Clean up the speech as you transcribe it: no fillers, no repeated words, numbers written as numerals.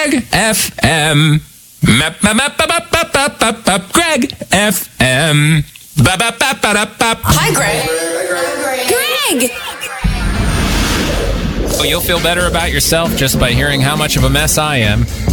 Greg FM. Greg FM. Hi, Greg. Greg! Oh, you'll feel better about yourself just by hearing how much of a mess I am.